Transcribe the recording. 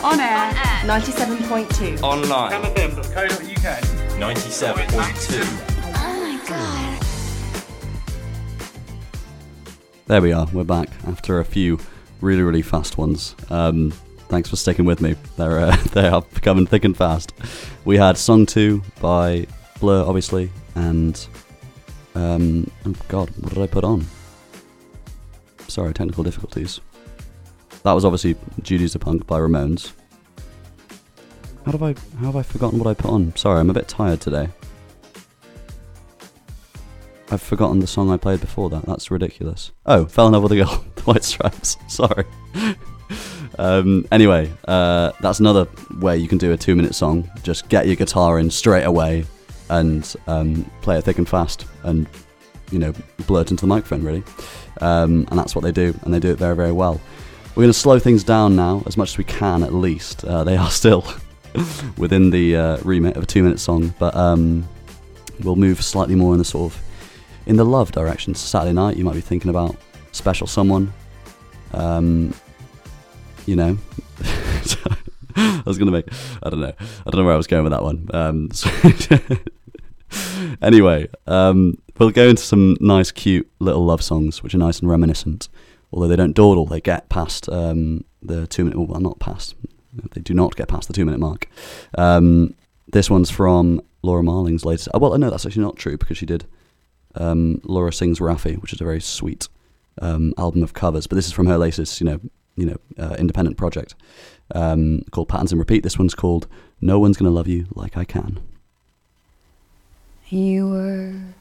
On air. 97.2. Online. CamFM.co.uk. 97.2. There we are, we're back after a few really, really fast ones. Thanks for sticking with me. They are coming thick and fast. We had Song 2 by Blur, obviously, and oh god, what did I put on? Sorry, technical difficulties. That was obviously Judy's a Punk by Ramones. How have I forgotten what I put on? Sorry, I'm a bit tired today. I've forgotten the song I played before that. That's ridiculous. Oh, Fell in Love with a Girl, The White Stripes. Sorry. Anyway, that's another way you can do a 2-minute song. Just get your guitar in straight away and play it thick and fast and, you know, blurt into the microphone, really. And that's what they do, and they do it very, very well. We're going to slow things down now, as much as we can, at least. They are still within the remit of a 2-minute song, but we'll move slightly more in the sort of in the love direction. Saturday night, you might be thinking about special someone, you know. I was going to make, I don't know where I was going with that one. Anyway, we'll go into some nice, cute little love songs, which are nice and reminiscent. Although they don't dawdle, they get past the 2-minute, well, not past, they do not get past the 2-minute mark. This one's from Laura Marling's latest, well, no, that's actually not true, because she did Laura Sings Raffi, which is a very sweet album of covers, but this is from her latest, independent project called Patterns and Repeat. This one's called No One's Gonna Love You Like I Can. You were